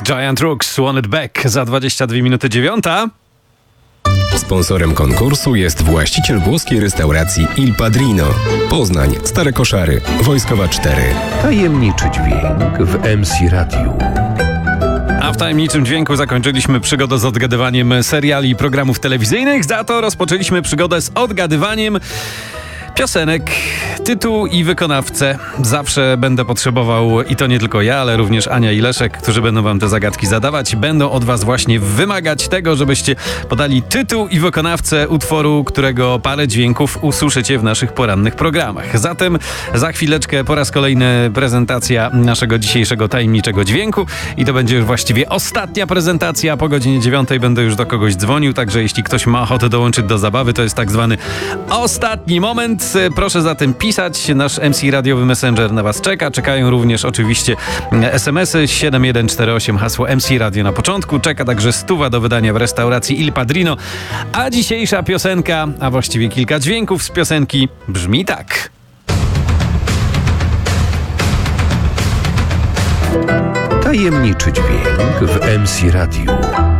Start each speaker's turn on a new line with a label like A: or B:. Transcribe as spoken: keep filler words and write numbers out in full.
A: Giant Rooks, Want It Back za dwadzieścia dwie minuty dziewiąta.
B: Sponsorem konkursu jest właściciel włoskiej restauracji Il Padrino. Poznań, Stare Koszary, Wojskowa cztery.
C: Tajemniczy dźwięk w M C Radiu.
A: A w tajemniczym dźwięku zakończyliśmy przygodę z odgadywaniem seriali i programów telewizyjnych, za to rozpoczęliśmy przygodę z odgadywaniem piosenek, tytuł i wykonawcę. Zawsze będę potrzebował, i to nie tylko ja, ale również Ania i Leszek, którzy będą wam te zagadki zadawać, będą od was właśnie wymagać tego, żebyście podali tytuł i wykonawcę utworu, którego parę dźwięków usłyszycie w naszych porannych programach. Zatem za chwileczkę po raz kolejny prezentacja naszego dzisiejszego tajemniczego dźwięku i to będzie już właściwie ostatnia prezentacja. Po godzinie dziewiątej będę już do kogoś dzwonił, także jeśli ktoś ma ochotę dołączyć do zabawy, to jest tak zwany ostatni moment. Proszę zatem pisać, nasz M C radiowy Messenger na was czeka. Czekają również oczywiście es em esy siedem jeden cztery osiem, hasło M C Radio na początku. Czeka także stuwa do wydania w restauracji Il Padrino. A dzisiejsza piosenka, a właściwie kilka dźwięków z piosenki brzmi tak.
C: Tajemniczy dźwięk w M C Radiu.